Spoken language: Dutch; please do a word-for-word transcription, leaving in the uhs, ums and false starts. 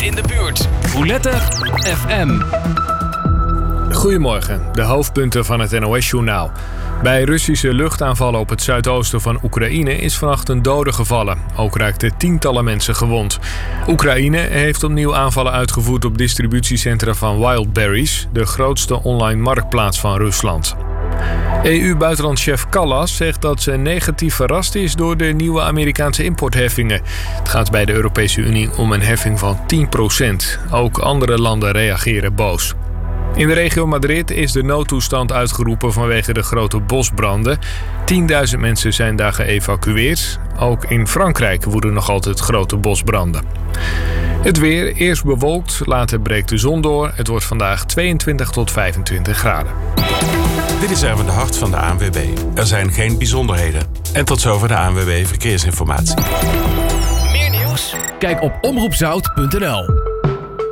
in de buurt. Roulette F M. Goedemorgen, de hoofdpunten van het N O S-journaal. Bij Russische luchtaanvallen op het zuidoosten van Oekraïne is vannacht een dode gevallen. Ook raakten tientallen mensen gewond. Oekraïne heeft opnieuw aanvallen uitgevoerd op distributiecentra van Wildberries, de grootste online marktplaats van Rusland. E U-buitenlandchef Kallas zegt dat ze negatief verrast is door de nieuwe Amerikaanse importheffingen. Het gaat bij de Europese Unie om een heffing van tien procent. Ook andere landen reageren boos. In de regio Madrid is de noodtoestand uitgeroepen vanwege de grote bosbranden. tienduizend mensen zijn daar geëvacueerd. Ook in Frankrijk woeden nog altijd grote bosbranden. Het weer, eerst bewolkt, later breekt de zon door. Het wordt vandaag tweeëntwintig tot vijfentwintig graden. Dit is Erwin de Hart van de A N W B. Er zijn geen bijzonderheden. En tot zover de A N W B Verkeersinformatie. Meer nieuws? Kijk op omroep zout punt n l.